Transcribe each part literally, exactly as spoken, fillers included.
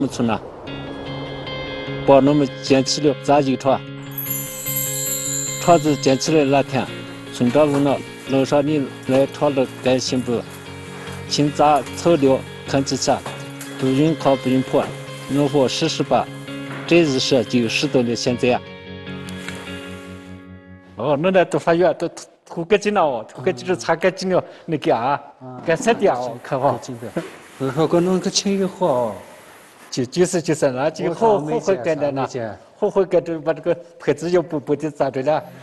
我们村呐，把我们建起了杂技场。场子建起来那天，村长问了楼上你来场的干新不？请杂草料看几下，不用扛不用破，我说试试吧。这日是就试到了现在啊。哦，那那都发现都涂干净了哦，涂干净了擦干净了那个啊，干晒掉哦，可好。 然后个弄个清又好哦。 就就是就是那就好好会干的呢，好会干的把这个牌子就不不得咋着了。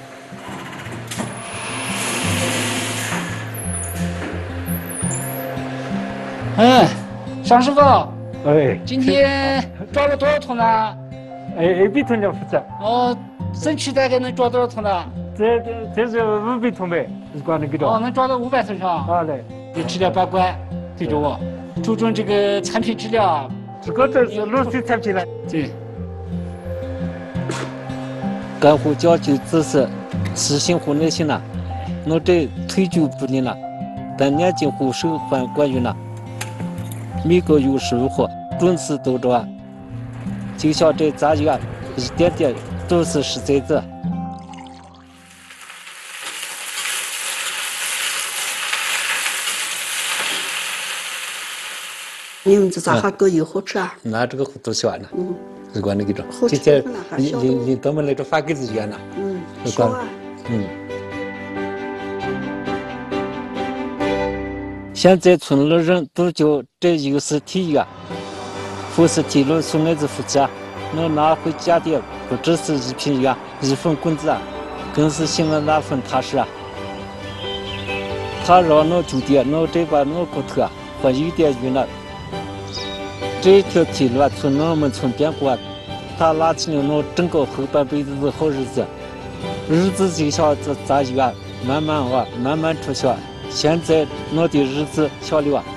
嗯，尚师傅， 哎， 今天抓了多少桶呢？ 哎 ，A B 桶两负责。 哦，争取大概能抓多少桶呢？ 这这这是五百桶呗，你管那个多。 哦，能抓到五百桶是吧？ 好嘞。 有质量把关，对着我，注重这个产品质量。 这个这是绿色产品了。 对。 干活讲究姿势，实行和耐性了，我这退休不灵了，但年轻护手还管用了。每个月收获，准时都着，就像这杂技啊，一点点都是实在的。 你们这咋还够有好吃啊？ 那这个都喜欢了。嗯。是管那个种。 今天你你你咱们来这发给自己呢。 嗯。是啊。 嗯。现在村里人都叫这有时体育啊，不是体育送儿子夫妻啊，我拿回家的不只是一瓶药，一份工资啊，更是心里那份踏实啊。他让我酒店，我这把我骨头啊，还有点晕了。这条铁路啊，从我们村边过，他拉起了我整个后半辈子的好日子，日子就像这杂鱼啊，慢慢啊，慢慢出现。现在我的日子小了啊。